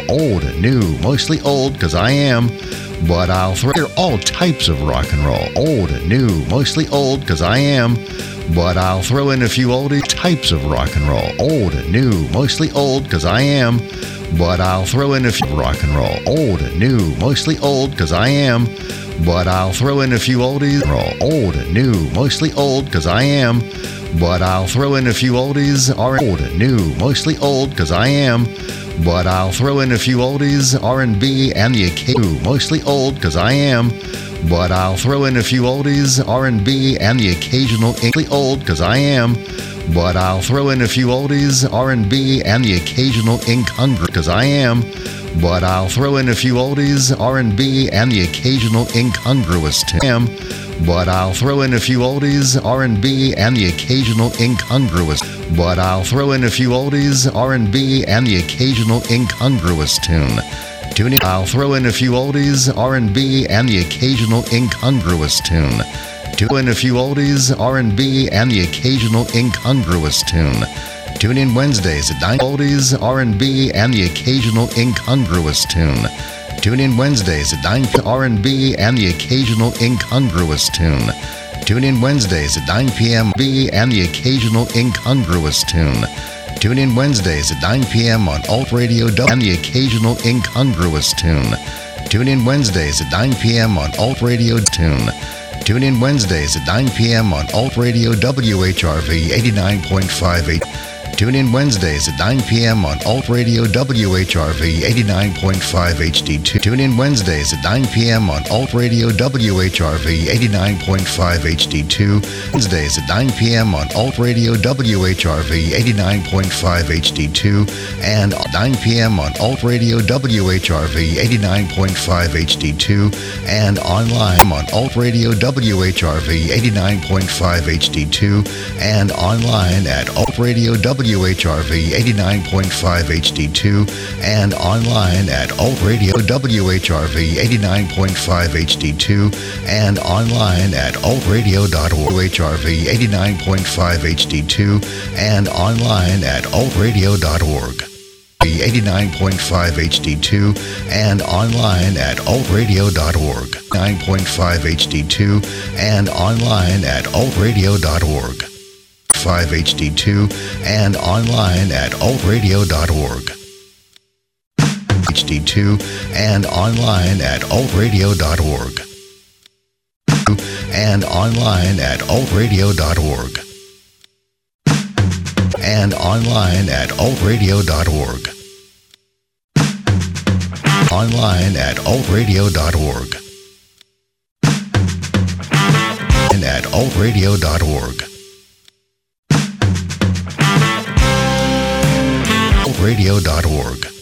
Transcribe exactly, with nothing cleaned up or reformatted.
old and new, mostly old because I am, but I'll throw all types of rock and roll, old and new, mostly old because I am, but I'll throw in a few oldie types of rock and roll, old and new, mostly old because I am, but I'll throw in a few rock and roll, old and new, mostly old because I am, but I'll throw in a few oldies, roll, old and new, mostly old because I am, but I'll throw in a few oldies, are old and new, mostly old because I am, but I'll throw in a few oldies, R and B, and the occasional, mostly old because I am, but I'll throw in a few oldies, R and B, and the occasional mostly old because I am, but I'll throw in a few oldies, R and B, and the occasional incongruous because I am, but I'll throw in a few oldies, R and B, and the occasional incongruous tune. But I'll throw in a few oldies, R and B, and the occasional incongruous. But I'll throw in a few oldies, R and B, and the occasional incongruous tune. Tune in. I'll throw in a few oldies, R and B, and the occasional incongruous tune. Tune in a few oldies, R and B, and the occasional incongruous tune. Tune in Wednesdays at nine oldies, R and B, and the occasional incongruous tune. Tune in Wednesdays at nine R and B and the occasional incongruous tune. Tune in Wednesdays at nine p.m. B and the occasional incongruous tune. Tune in Wednesdays at nine p.m. on Alt Radio and the occasional incongruous tune. Tune in Wednesdays at nine p.m. on Alt Radio tune. Tune in Wednesdays at nine p.m. on Alt Radio W H R V eighty-nine point five eight. Tune in Wednesdays at nine p.m. on Alt Radio W H R V eighty-nine point five H D two. Tune in Wednesdays at nine p.m. on Alt Radio W H R V eighty-nine point five H D two. Wednesdays at nine p.m. on Alt Radio W H R V eighty-nine point five H D two and nine p.m. on Alt Radio W H R V eighty-nine point five H D two and online on Alt Radio W H R V eighty-nine point five H D two and online at Alt Radio W H R V eighty-nine point five H D two and online at Alt Radio W H R V eighty-nine point five H D two and online at alt radio dot org H R V eighty-nine point five H D two and online at alt radio dot org eighty-nine point five H D two and online at alt radio dot org nine point five H D two and online at alt radio dot org five H D two and online at alt radio dot org H D two and online at alt radio dot org and online at alt radio dot org and online at alt radio dot org online at alt radio dot org and at alt radio dot org radio dot org